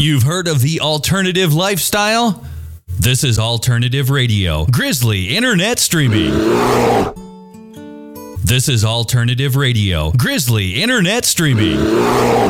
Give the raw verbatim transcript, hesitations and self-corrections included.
You've heard of the alternative lifestyle? This is Alternative Radio, Grizzly Internet Streaming. This is Alternative Radio, Grizzly Internet Streaming.